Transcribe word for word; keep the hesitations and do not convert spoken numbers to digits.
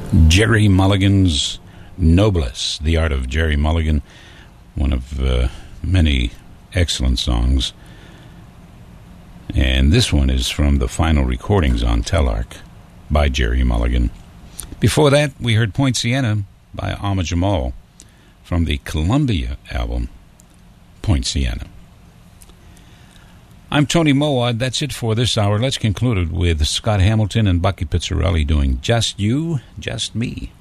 Gerry Mulligan's Noblesse, The Art of Gerry Mulligan, one of uh, many excellent songs. And this one is from the final recordings on Telarc by Gerry Mulligan. Before that, we heard Point Siena by Ahmad Jamal from the Columbia album, Point Siena. I'm Tony Mowat. That's it for this hour. Let's conclude it with Scott Hamilton and Bucky Pizzarelli doing Just You, Just Me.